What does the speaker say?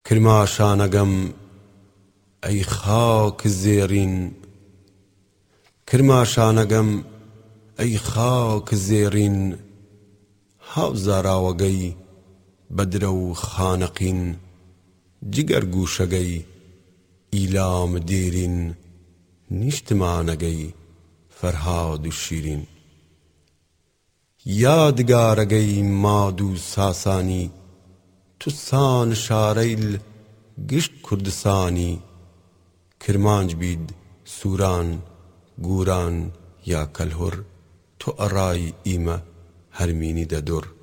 کرماشانەگەم ئەی خاک زێڕین، کرماشانەگەم ئەی خاک زێڕین، هاوزاراوەگەی بەدرە و خانەقین، جگەر گوشەگەی ئیلام دێرین، نیشتمانەگەی فەرهاد و شیرین. یادگارەگەی ماد و ساسانی، توسان شارەیل گشت کوردستانی، کرمانج بید سووران گوران یا کەلهوڕ، تۆ ئەڕای ئیمە هەرمینی دەدوڕ.